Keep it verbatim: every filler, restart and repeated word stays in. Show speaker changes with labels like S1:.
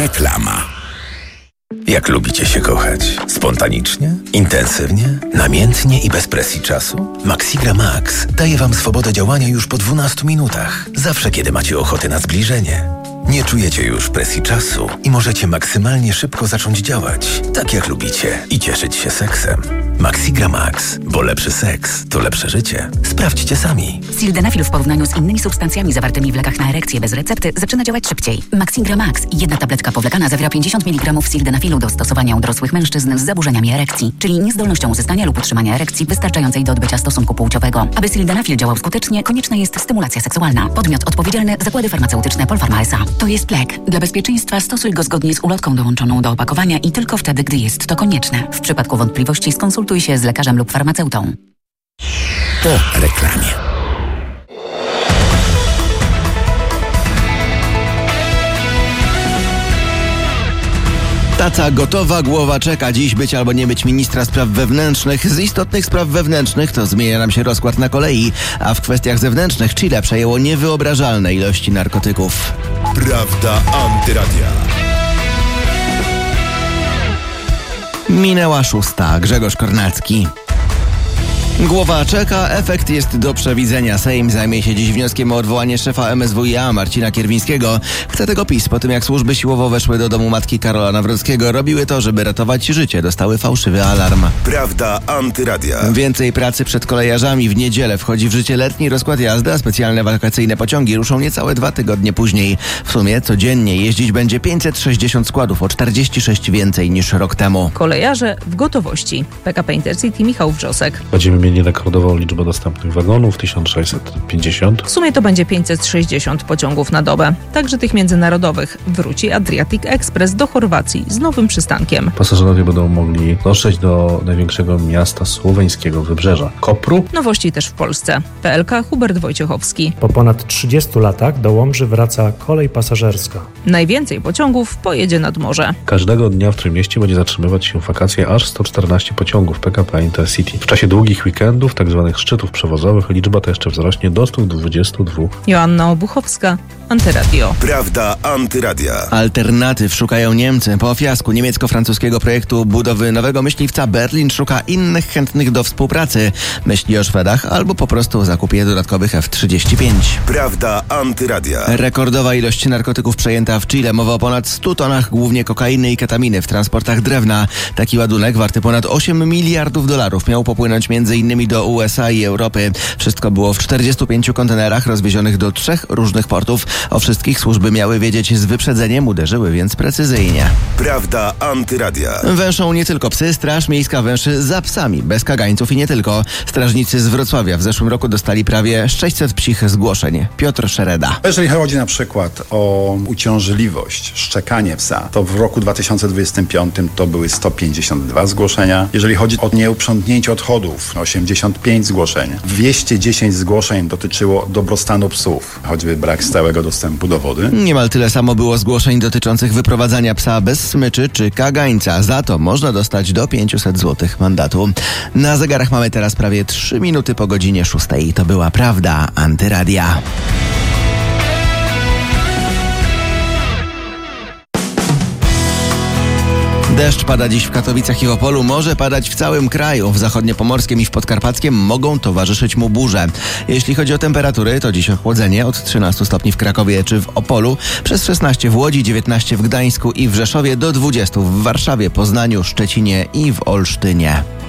S1: Reklama. Jak lubicie się kochać? Spontanicznie? Intensywnie? Namiętnie i bez presji czasu? Maxigra Max daje Wam swobodę działania już po dwunastu minutach. Zawsze, kiedy macie ochotę na zbliżenie. Nie czujecie już presji czasu i możecie maksymalnie szybko zacząć działać, tak jak lubicie, i cieszyć się seksem. Maxigra Max, bo lepszy seks to lepsze życie. Sprawdźcie sami.
S2: Sildenafil w porównaniu z innymi substancjami zawartymi w lekach na erekcję bez recepty zaczyna działać szybciej. Maxigra Max, jedna tabletka powlekana, zawiera pięćdziesiąt miligramów sildenafilu do stosowania u dorosłych mężczyzn z zaburzeniami erekcji, czyli niezdolnością uzyskania lub utrzymania erekcji wystarczającej do odbycia stosunku płciowego. Aby sildenafil działał skutecznie, konieczna jest stymulacja seksualna. Podmiot odpowiedzialny: zakłady farmaceutyczne Polpharma S A. To jest lek. Dla bezpieczeństwa stosuj go zgodnie z ulotką dołączoną do opakowania i tylko wtedy, gdy jest to konieczne. W przypadku wątpliwości skonsultuj się z lekarzem lub farmaceutą.
S1: Po reklamie.
S3: Taca gotowa, głowa czeka. Dziś być albo nie być ministra spraw wewnętrznych. Z istotnych spraw wewnętrznych to zmienia nam się rozkład na kolei, a w kwestiach zewnętrznych Chile przejęło niewyobrażalne ilości narkotyków.
S1: Prawda Antyradia.
S3: Minęła szósta. Grzegorz Kornacki. Głowa czeka, efekt jest do przewidzenia. Sejm zajmie się dziś wnioskiem o odwołanie szefa M S W i A Marcina Kierwińskiego. Chce tego PiS po tym, jak służby siłowo weszły do domu matki Karola Nawrockiego. Robiły to, żeby ratować życie. Dostały fałszywy alarm.
S1: Prawda Antyradia.
S3: Więcej pracy przed kolejarzami. W niedzielę wchodzi w życie letni rozkład jazdy, a specjalne wakacyjne pociągi ruszą niecałe dwa tygodnie później. W sumie codziennie jeździć będzie pięćset sześćdziesiąt składów, o czterdzieści sześć więcej niż rok temu.
S4: Kolejarze w gotowości. P K P Intercity, Michał Wrzosek.
S5: Będziemy mieli rekordową liczbę dostępnych wagonów, tysiąc sześćset pięćdziesiąt.
S4: W sumie to będzie pięćset sześćdziesiąt pociągów na dobę. Także tych międzynarodowych. Wróci Adriatic Express do Chorwacji z nowym przystankiem.
S5: Pasażerowie będą mogli dotrzeć do największego miasta słoweńskiego wybrzeża, Kopru.
S4: Nowości też w Polsce. P L K Hubert Wojciechowski.
S6: Po ponad trzydziestu latach do Łomży wraca kolej pasażerska.
S4: Najwięcej pociągów pojedzie nad morze.
S5: Każdego dnia w Trójmieście będzie zatrzymywać się w wakacje aż sto czternaście pociągów P K P Intercity. W czasie długich weekendów, tak zwanych szczytów przewozowych, liczba ta jeszcze wzrośnie do stu dwudziestu dwóch.
S4: Joanna Obuchowska, Antyradio.
S1: Prawda Antyradia.
S3: Alternatyw szukają Niemcy. Po fiasku niemiecko-francuskiego projektu budowy nowego myśliwca Berlin szuka innych chętnych do współpracy. Myśli o Szwedach albo po prostu zakupie dodatkowych F trzydzieści pięć.
S1: Prawda Antyradia.
S3: Rekordowa ilość narkotyków przejęta w Chile. Mowa o ponad stu tonach głównie kokainy i ketaminy w transportach drewna. Taki ładunek warty ponad osiem miliardów dolarów miał popłynąć między innymi do U S A i Europy. Wszystko było w czterdziestu pięciu kontenerach rozwiezionych do trzech różnych portów. O wszystkich służby miały wiedzieć z wyprzedzeniem, uderzyły więc precyzyjnie.
S1: Prawda Antyradia.
S3: Węszą nie tylko psy, Straż Miejska węszy za psami, bez kagańców i nie tylko. Strażnicy z Wrocławia w zeszłym roku dostali prawie sześćset psich zgłoszeń. Piotr Szereda.
S7: Jeżeli chodzi na przykład o uciążliwość, szczekanie psa, to w roku dwa tysiące dwudziestym piątym to były sto pięćdziesiąt dwa zgłoszenia. Jeżeli chodzi o nieuprzątnięcie odchodów, osiemdziesiąt pięć zgłoszeń. dwieście dziesięć zgłoszeń dotyczyło dobrostanu psów, choćby brak stałego dostępu do wody.
S3: Niemal tyle samo było zgłoszeń dotyczących wyprowadzania psa bez smyczy czy kagańca. Za to można dostać do pięćset złotych mandatu. Na zegarach mamy teraz prawie trzy minuty po godzinie szóstej. To była Prawda Antyradia. Deszcz pada dziś w Katowicach i w Opolu, może padać w całym kraju. W zachodniopomorskim i w podkarpackim mogą towarzyszyć mu burze. Jeśli chodzi o temperatury, to dziś ochłodzenie od trzynastu stopni w Krakowie czy w Opolu, przez szesnaście w Łodzi, dziewiętnaście w Gdańsku i w Rzeszowie, do dwudziestu w Warszawie, Poznaniu, Szczecinie i w Olsztynie.